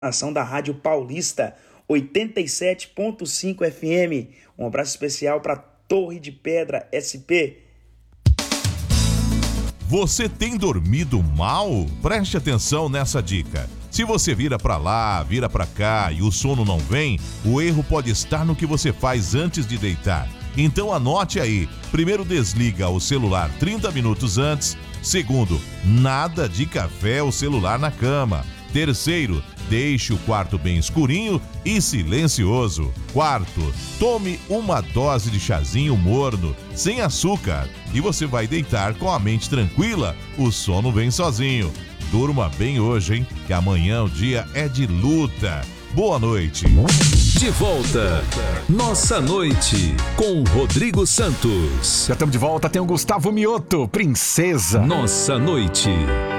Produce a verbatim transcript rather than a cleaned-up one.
Ação da Rádio Paulista, oitenta e sete ponto cinco F M. Um abraço especial para Torre de Pedra S P. Você tem dormido mal? Preste atenção nessa dica. Se você vira para lá, vira para cá e o sono não vem, o erro pode estar no que você faz antes de deitar. Então anote aí. Primeiro, desliga o celular trinta minutos antes. Segundo, nada de café ou celular na cama. Terceiro, deixe o quarto bem escurinho e silencioso. Quarto, tome uma dose de chazinho morno, sem açúcar, e você vai deitar com a mente tranquila. O sono vem sozinho. Durma bem hoje, hein? Que amanhã o dia é de luta. Boa noite. De volta, Nossa Noite, com Rodrigo Santos. Já estamos de volta, tem o Gustavo Mioto, Princesa. Nossa Noite.